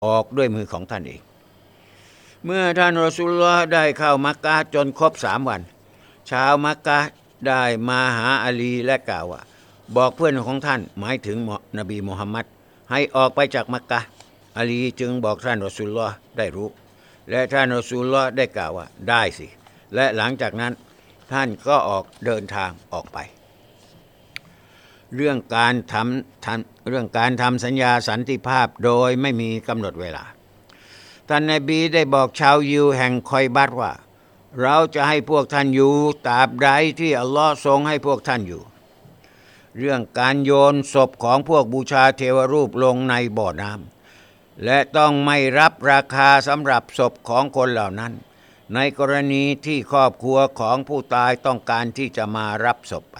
ออกด้วยมือของท่านเองเมื่อท่านรอซูลุลลอฮ์ได้เข้ามักกะฮ์จนครบ3 วันชาวมักกะฮ์ได้มาหาอาลีและกล่าวว่าบอกเพื่อนของท่านหมายถึงนบีมุฮัมมัดให้ออกไปจากมักกะฮ์อาลีจึงบอกท่านรอซูลุลลอฮ์ได้รู้และท่านรอซูลุลลอฮ์ได้กล่าวว่าได้สิและหลังจากนั้นท่านก็ออกเดินทางออกไปเรื่องการทำสัญญาสันติภาพโดยไม่มีกำหนดเวลาท่านนบีได้บอกชาวยิวแห่งคอยบัตว่าเราจะให้พวกท่านอยู่ตราบใดที่อัลลอฮ์ทรงให้พวกท่านอยู่เรื่องการโยนศพของพวกบูชาเทวรูปลงในบ่อน้ำและต้องไม่รับราคาสำหรับศพของคนเหล่านั้นในกรณีที่ครอบครัวของผู้ตายต้องการที่จะมารับศพไป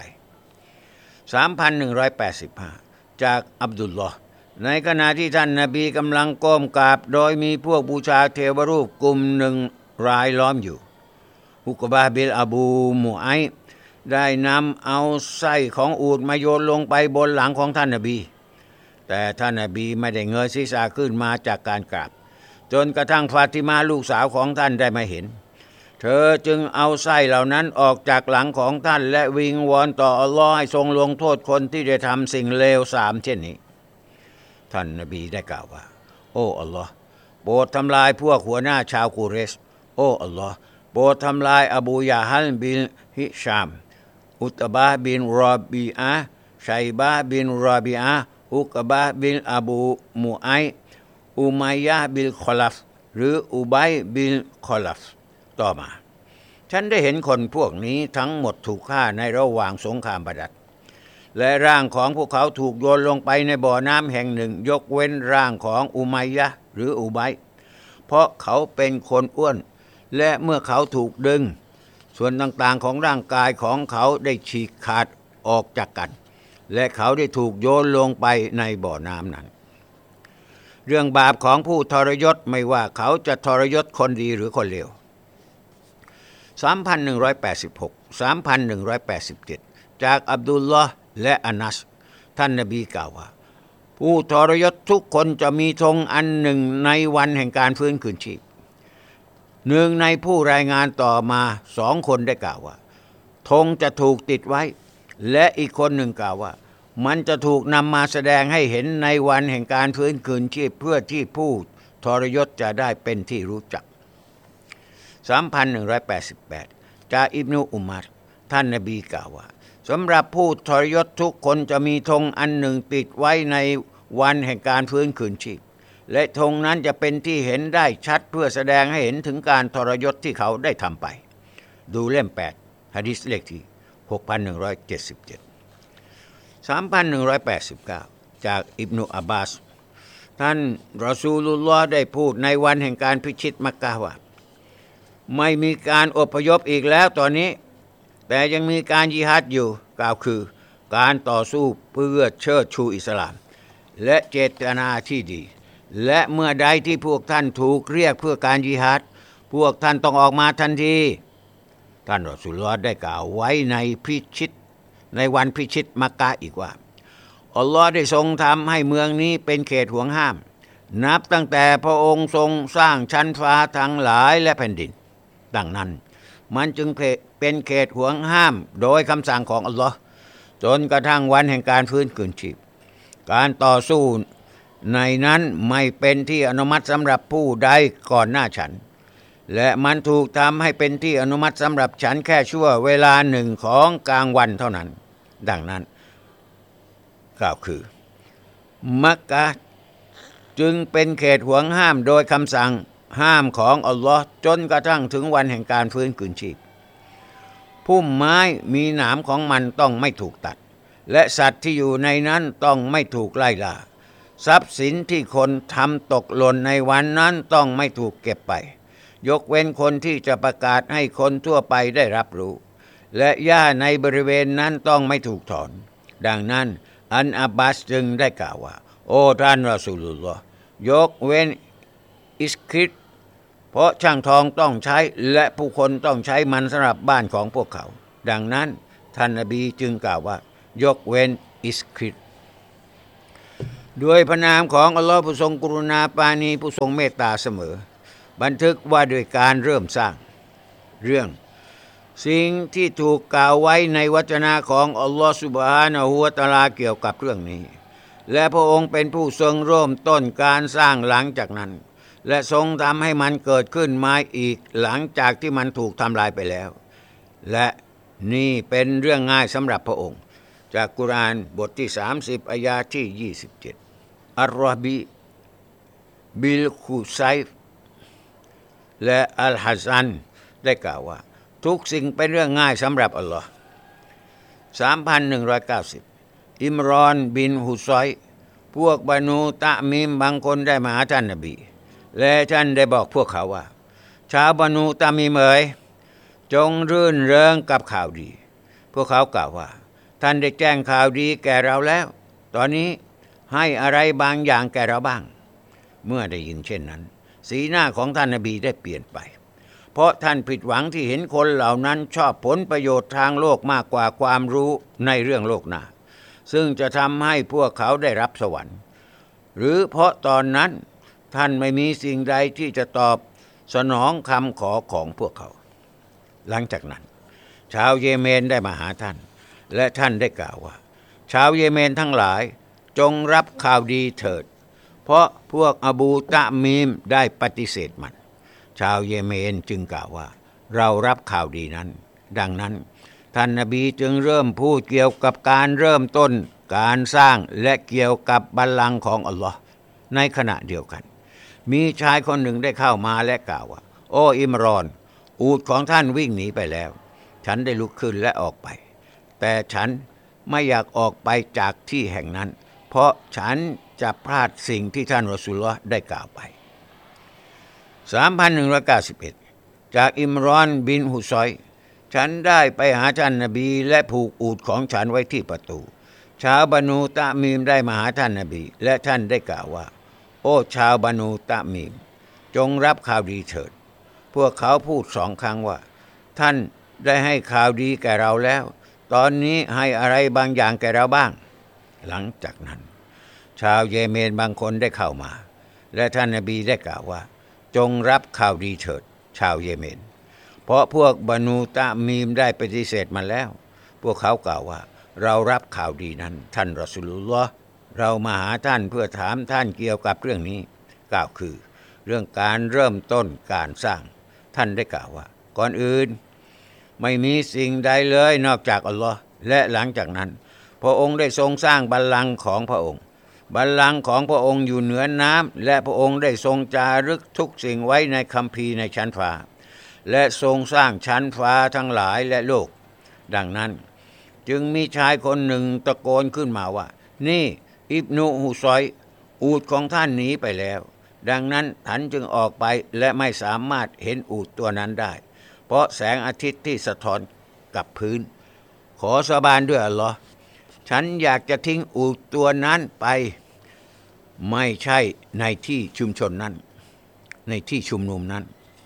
3,185 จากอับดุลลอฮ์ในขณะที่ท่านนบีกำลังก้มกราบโดยมีพวกบูชาเทวรูปกลุ่มหนึ่งรายล้อมอยู่อุกบะห์บินอบูมุอัยได้นำเอาไส้ของอูฐมาโยนลงไปบนหลังของท่านนบีแต่ท่านนบีไม่ได้เงยศีรษะขึ้นมาจากการกราบจนกระทั่งฟาติมาลูกสาวของท่านได้มาเห็นเธอจึงเอาไส้เหล่านั้นออกจากหลังของท่านและวิงวอนต่ออัลลอฮ์ให้ทรงลงโทษคนที่ได้ทำสิ่งเลวทรามเช่นนี้ท่านนบีได้กล่าวว่าโอ้อัลลอฮ์โปรดทำลายพวกหัวหน้าชาวกุเรชโอ้อัลลอฮ์โปรดทำลายอบูยาฮัลบินฮิชามอุตบะห์บินรอบีอะห์ชัยบะห์บินรอบีอะห์อุกบะห์บินอบูมุอัยอุมัยยะห์บินคอลัฟหรืออุบัยบินคอลัฟต่อมาฉันได้เห็นคนพวกนี้ทั้งหมดถูกฆ่าในระหว่างสงครามบาดัรและร่างของพวกเขาถูกโยนลงไปในบ่อน้ำแห่งหนึ่งยกเว้นร่างของอุมัยยะห์หรืออุบัยเพราะเขาเป็นคนอ้วนและเมื่อเขาถูกดึงส่วนต่างๆของร่างกายของเขาได้ฉีกขาดออกจากกันและเขาได้ถูกโยนลงไปในบ่อน้ำนั้นเรื่องบาปของผู้ทรยศไม่ว่าเขาจะทรยศคนดีหรือคนเลว 3,186 3,187 จากอับดุลลอฮ์และอานัสท่านนบีกล่าวว่าผู้ทรยศทุกคนจะมีธงอันหนึ่งในวันแห่งการฟื้นคืนชีพหนึ่งในผู้รายงานต่อมา2 คนได้กล่าวว่าธงจะถูกติดไว้และอีกคนหนึ่งกล่าวว่ามันจะถูกนำมาแสดงให้เห็นในวันแห่งการฟื้นคืนชีพเพื่อที่ผู้ทรยศจะได้เป็นที่รู้จัก 3,188 จากอิบนุอุมัรท่านนบีกล่าวว่าสำหรับผู้ทรยศทุกคนจะมีธงอันหนึ่งติดไว้ในวันแห่งการฟื้นคืนชีพและธงนั้นจะเป็นที่เห็นได้ชัดเพื่อแสดงให้เห็นถึงการทรยศที่เขาได้ทำไปดูเล่ม8หะดีษเลขที่ 6,177 3,189 จากอิบนุอับบาสท่านรอซูลุลลอฮ์ได้พูดในวันแห่งการพิชิตมักกะฮ์ว่าไม่มีการอพยพอีกแล้วตอนนี้แต่ยังมีการญิฮาดอยู่กล่าวคือการต่อสู้เพื่อเชิดชูอิสลามและเจตนาที่ดีและเมื่อใดที่พวกท่านถูกเรียกเพื่อการญิฮาดพวกท่านต้องออกมาทันทีท่านรอซูลุลลอฮ์ได้กล่าวไว้ในวันพิชิตมักกะฮ์อีกว่าอัลลอฮ์ได้ทรงทำให้เมืองนี้เป็นเขตห่วงห้ามนับตั้งแต่พระองค์ทรงสร้างชั้นฟ้าทั้งหลายและแผ่นดินดังนั้นมันจึงเป็นเขตห่วงห้ามโดยคำสั่งของอัลลอฮ์จนกระทั่งวันแห่งการฟื้นคืนชีพการต่อสู้ในนั้นไม่เป็นที่อนุมัติสำหรับผู้ใดก่อนหน้าฉันและมันถูกทำให้เป็นที่อนุมัติสำหรับฉันแค่ชั่วเวลาหนึ่งของกลางวันเท่านั้นดังนั้นกล่าวคือมักกะฮ์จึงเป็นเขตห่วงห้ามโดยคำสั่งห้ามของอัลลอฮ์จนกระทั่งถึงวันแห่งการฟื้นคืนชีพพุ่มไม้มีหนามของมันต้องไม่ถูกตัดและสัตว์ที่อยู่ในนั้นต้องไม่ถูกไล่ล่าทรัพย์สินที่คนทำตกหล่นในวันนั้นต้องไม่ถูกเก็บไปยกเว้นคนที่จะประกาศให้คนทั่วไปได้รับรู้และหญ้าในบริเวณนั้นต้องไม่ถูกถอนดังนั้นอันอับบาสจึงได้กล่าวว่าโอ้ท่านรอซูลุลลอฮ์ยกเว้นอิสคิดเพราะช่างทองต้องใช้และผู้คนต้องใช้มันสำหรับบ้านของพวกเขาดังนั้นท่านนบีจึงกล่าวว่ายกเว้นอิสคิดด้วยพระนามของอัลลอฮ์ผู้ทรงกรุณาปราณีผู้ทรงเมตตาเสมอบันทึกว่าด้วยการเริ่มสร้างเรื่องสิ่งที่ถูกกล่าวไว้ในวจนะของอัลลอฮ์ซุบฮานะฮูวะตะอาลาเกี่ยวกับเรื่องนี้และพระองค์เป็นผู้ทรงเริ่มต้นการสร้างหลังจากนั้นและทรงทำให้มันเกิดขึ้นมาอีกหลังจากที่มันถูกทำลายไปแล้วและนี่เป็นเรื่องง่ายสำหรับพระองค์จากกุรอานบทที่30อายะที่27อัรรอบีบิลคุไซฟและอัลฮัซันได้กล่าวว่าทุกสิ่งเป็นเรื่องง่ายสำหรับอัลลอฮ์3190อิมรอนบินฮุซอยพวกบานูตะมีมบางคนได้มาหาท่านนบีและท่านได้บอกพวกเขาว่าชาวบานูตะมีมเอ๋ยจงรื่นเริงกับข่าวดีพวกเขากล่าวว่าท่านได้แจ้งข่าวดีแก่เราแล้วตอนนี้ให้อะไรบางอย่างแก่เราบ้างเมื่อได้ยินเช่นนั้นสีหน้าของท่านนบีได้เปลี่ยนไปเพราะท่านผิดหวังที่เห็นคนเหล่านั้นชอบผลประโยชน์ทางโลกมากกว่าความรู้ในเรื่องโลกหน้าซึ่งจะทำให้พวกเขาได้รับสวรรค์หรือเพราะตอนนั้นท่านไม่มีสิ่งใดที่จะตอบสนองคำขอของพวกเขาหลังจากนั้นชาวเยเมนได้มาหาท่านและท่านได้กล่าวว่าชาวเยเมนทั้งหลายจงรับข่าวดีเถิดเพราะพวกอบูตะมีมได้ปฏิเสธมันชาวเยเมนจึงกล่าวว่าเรารับข่าวดีนั้นดังนั้นท่านนบีจึงเริ่มพูดเกี่ยวกับการเริ่มต้นการสร้างและเกี่ยวกับบัลลังก์ของอัลลอฮ์ในขณะเดียวกันมีชายคนหนึ่งได้เข้ามาและกล่าวว่าโอ้อิมรอนอูฐของท่านวิ่งหนีไปแล้วฉันได้ลุกขึ้นและออกไปแต่ฉันไม่อยากออกไปจากที่แห่งนั้นเพราะฉันจะพลาดสิ่งที่ท่านรอซูลุลลอฮ์ได้กล่าวไป3191จากอิมรอนบินฮุซอยฉันได้ไปหาท่านนบีและผูกอูฐของฉันไว้ที่ประตูชาวบานูตะมีมได้มาหาท่านนบีและท่านได้กล่าวว่าโอ้ชาวบานูตะมีมจงรับข่าวดีเถิดพวกเขาพูด2 ครั้งว่าท่านได้ให้ข่าวดีแก่เราแล้วตอนนี้ให้อะไรบางอย่างแก่เราบ้างหลังจากนั้นชาวเยเมนบางคนได้เข้ามาและท่านนบีได้กล่าวว่าจงรับข่าวดีเถิดชาวเยเมนเพราะพวกบานูตะมีมได้ปฏิเสธมาแล้วพวกเขากล่าวว่าเรารับข่าวดีนั้นท่านรอซูลุลลอฮ์เรามาหาท่านเพื่อถามท่านเกี่ยวกับเรื่องนี้กล่าวคือเรื่องการเริ่มต้นการสร้างท่านได้กล่าวว่าก่อนอื่นไม่มีสิ่งใดเลยนอกจากอัลลอฮ์และหลังจากนั้นพระองค์ได้ทรงสร้างบัลลังก์ของพระองค์บัลลังก์ของพระองค์อยู่เหนือน้ำและพระองค์ได้ทรงจารึกทุกสิ่งไว้ในคัมภีร์ในชั้นฟ้าและทรงสร้างชั้นฟ้าทั้งหลายและโลกดังนั้นจึงมีชายคนหนึ่งตะโกนขึ้นมาว่านี่อิบนุฮุซอยอูฐของท่านหนีไปแล้วดังนั้นท่านจึงออกไปและไม่สามารถเห็นอูฐตัวนั้นได้เพราะแสงอาทิตย์ที่สะท้อนกับพื้นขอสาบานด้วยอัลลอฮ์ฉันอยากจะทิ้งอูฐตัวนั้นไปไม่ใช่ในที่ชุมชนนั้นในที่ชุมนุมนั้น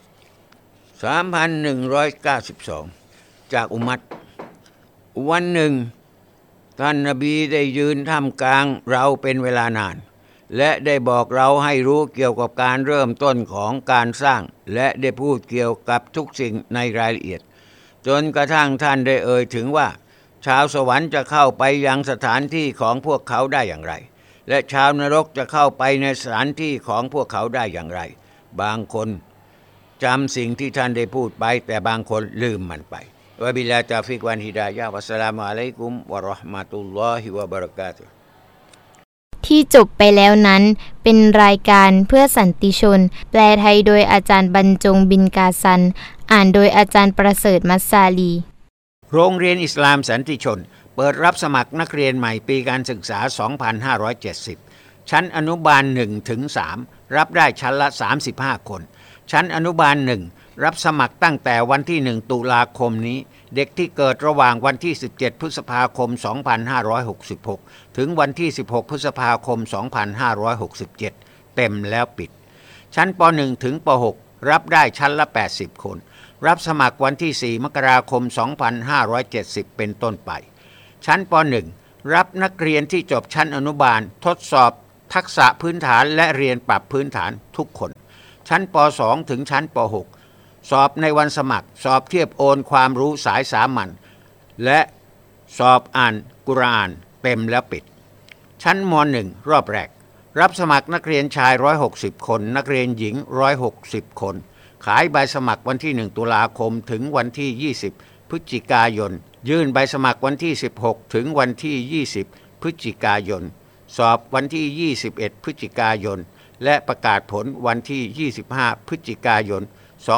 3192จากอุมัตวันหนึ่งท่านนบีได้ยืนท่ามกลางเราเป็นเวลานานและได้บอกเราให้รู้เกี่ยวกับการเริ่มต้นของการสร้างและได้พูดเกี่ยวกับทุกสิ่งในรายละเอียดจนกระทั่งท่านได้เอ่ยถึงว่าชาวสวรรค์จะเข้าไปยังสถานที่ของพวกเขาได้อย่างไรและชาวนรกจะเข้าไปในสถานที่ของพวกเขาได้อย่างไรบางคนจำสิ่งที่ท่านได้พูดไปแต่บางคนลืมมันไปวะบิลลาฮิตอฟิกวันฮิดายะฮ์วัสสลามุอะลัยกุมวะเราะห์มะตุลลอฮิวะบะเราะกาตุฮ์ที่จบไปแล้วนั้นเป็นรายการเพื่อสันติชนแปลไทยโดยอาจารย์บรรจงบินกาซันอ่านโดยอาจารย์ประเสริฐมัสซาลีโรงเรียนอิสลามสันติชนเปิดรับสมัครนักเรียนใหม่ปีการศึกษา 2570 ชั้นอนุบาล 1 ถึง 3 รับได้ชั้นละ 35 คนชั้นอนุบาล 1 รับสมัครตั้งแต่วันที่ 1 ตุลาคมนี้เด็กที่เกิดระหว่างวันที่ 17 พฤษภาคม 2566 ถึงวันที่ 16 พฤษภาคม 2567 เต็มแล้วปิดชั้นป .1 ถึงป .6 รับได้ชั้นละ 80 คนรับสมัครวันที่ 4 มกราคม 2570 เป็นต้นไปชั้นป .1 รับนักเรียนที่จบชั้นอนุบาลทดสอบทักษะพื้นฐานและเรียนปรับพื้นฐานทุกคนชั้นป .2 ถึงชั้นป .6 สอบในวันสมัครสอบเทียบโอนความรู้สายสามัญและสอบอ่านกุรอานเต็มแล้วปิดชั้นม .1 รอบแรกรับสมัครนักเรียนชาย160คนนักเรียนหญิง160คนขายใบสมัครวันที่1ตุลาคมถึงวันที่20พฤศจิกายนยื่นใบสมัครวันที่16ถึงวันที่20พฤศจิกายนสอบวันที่21พฤศจิกายนและประกาศผลวันที่25พฤศจิกายน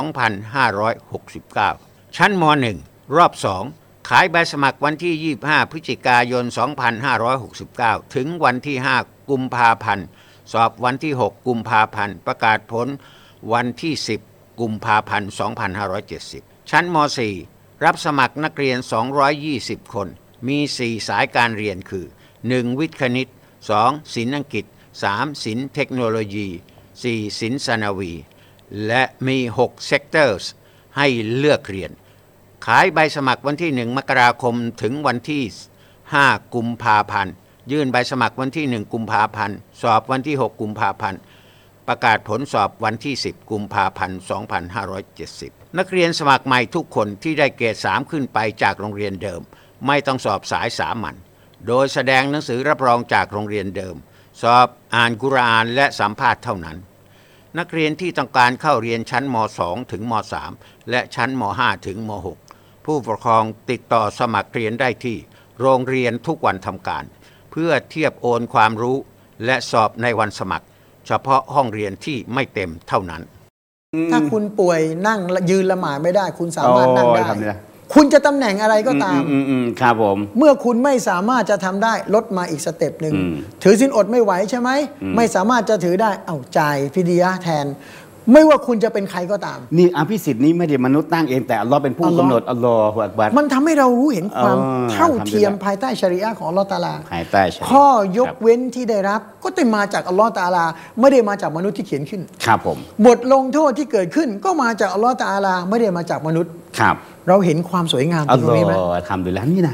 2569ชั้นม .1 รอบ2ขายใบสมัครวันที่25พฤศจิกายน2569ถึงวันที่5กุมภาพันธ์สอบวันที่6กุมภาพันธ์ประกาศผลวันที่10กุมภาพันธ์2570ชั้นม .4 รับสมัครนักเรียน220คนมี4สายการเรียนคือ1วิทย์คณิต2ศิลป์อังกฤษ3ศิลป์เทคโนโลยี4ศิลป์สนวีและมี6 sectors ให้เลือกเรียนขายใบสมัครวันที่1มกราคมถึงวันที่5กุมภาพันธ์ยื่นใบสมัครวันที่1กุมภาพันธ์สอบวันที่6กุมภาพันธ์ประกาศผลสอบวันที่10กุมภาพันธ์2570นักเรียนสมัครใหม่ทุกคนที่ได้เกรด3ขึ้นไปจากโรงเรียนเดิมไม่ต้องสอบสายสามัญโดยแสดงหนังสือรับรองจากโรงเรียนเดิมสอบอ่านกุรอานและสัมภาษณ์เท่านั้นนักเรียนที่ต้องการเข้าเรียนชั้นม .2 ถึงม .3 และชั้นม .5 ถึงม .6 ผู้ปกครองติดต่อสมัครเรียนได้ที่โรงเรียนทุกวันทำการเพื่อเทียบโอนความรู้และสอบในวันสมัครเฉพาะห้องเรียนที่ไม่เต็มเท่านั้นถ้าคุณป่วยนั่งยืนละหมาดไม่ได้คุณสามารถนั่งได้คุณจะตำแหน่งอะไรก็ตามครับผมเมื่อคุณไม่สามารถจะทำได้ลดมาอีกสเต็ปหนึ่งถือศีลอดไม่ไหวใช่ไหมไม่สามารถจะถือได้เอาจ่ายฟิดียะห์แทนไม่ว่าคุณจะเป็นใครก็ตามนี่อภิสิทธิ์นี้ไม่ได้มนุษย์ตั้งเองแต่อัลลอฮ์เป็นผู้กำหนดอัลลอฮฺอักบัรมันทำให้เรารู้เห็นความเท่าเทียมภายใต้ชะรีอะห์ของอัลลอฮฺตะอาลาภายใต้ข้อยกเว้นที่ได้รับก็ได้มาจากอัลลอฮฺตะอาลาไม่ได้มาจากมนุษย์ที่เขียนขึ้นครับผมบทลงโทษที่เกิดขึ้นก็มาจากอัลลอฮฺตะอาลาไม่ได้มาจากมนุษย์ครับเราเห็นความสวยงามตรงนี้ไหมทำดูแล้วนี่นะ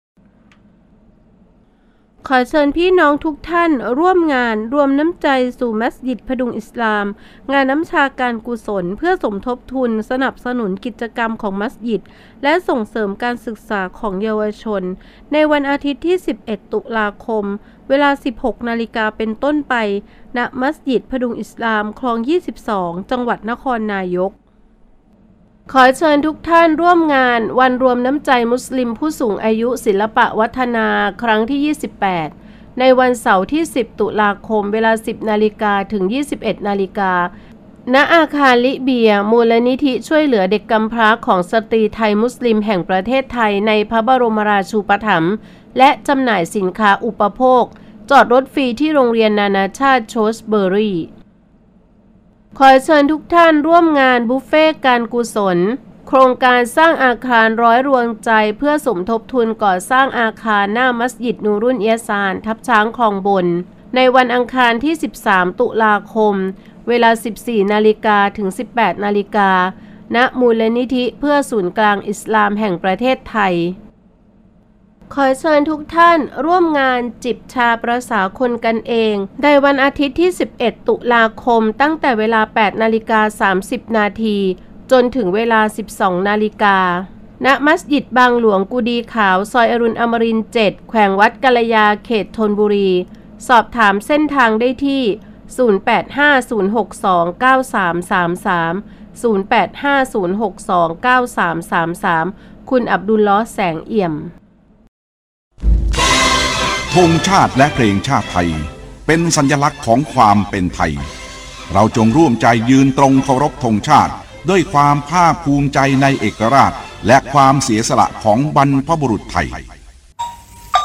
ขอเชิญพี่น้องทุกท่านร่วมงานรวมน้ำใจสู่มัสยิดพดุงอิสลามงานน้ำชาการกุศลเพื่อสมทบทุนสนับสนุนกิจกรรมของมัสยิดและส่งเสริมการศึกษาของเยาวชนในวันอาทิตย์ที่11ตุลาคมเวลา 16 นาฬิกาเป็นต้นไปณมัสยิดพดุงอิสลามคลอง 22 จังหวัดนครนายกขอเชิญทุกท่านร่วมงานวันรวมน้ำใจมุสลิมผู้สูงอายุศิลปะวัฒนาครั้งที่ 28ในวันเสาร์ที่ 10 ตุลาคมเวลา 10 นาฬิกาถึง 21 นาฬิกาณอาคารลิเบียมูลนิธิช่วยเหลือเด็กกำพร้าของสตรีไทยมุสลิมแห่งประเทศไทยในพระบรมราชูปถัมภ์และจำหน่ายสินค้าอุปโภคจอดรถฟรีที่โรงเรียนนานาชาติโชสเบอรี่ขอเชิญทุกท่านร่วมงานบุฟเฟ่การกุศลโครงการสร้างอาคารร้อยรวงใจเพื่อสมทบทุนก่อสร้างอาคารหน้ามัสยิดนูรุนเอียซานทับช้างคลองบนในวันอังคารที่ 13 ตุลาคมเวลา 14 นาฬิกาถึง 18 นาฬิกาณมูลนิธิเพื่อศูนย์กลางอิสลามแห่งประเทศไทยขอเชิญทุกท่านร่วมงานจิบชาประสาคนกันเองในวันอาทิตย์ที่ 11 ตุลาคมตั้งแต่เวลา 8:30 นาทีจนถึงเวลา 12 นาฬิกาณมัสยิดบางหลวงกุดีขาวซอยอรุณอมรินทร์ 7 แขวงวัดกัลยาเขตธนบุรีสอบถามเส้นทางได้ที่ 0850629333 0850629333 คุณอับดุลลอฮ์แสงเอี่ยมธงชาติและเพลงชาติไทยเป็นสัญลักษณ์ของความเป็นไทยเราจงร่วมใจยืนตรงเคารพธงชาติด้วยความภาคภูมิใจในเอกราชและความเสียสละของบรรพบุรุษไทย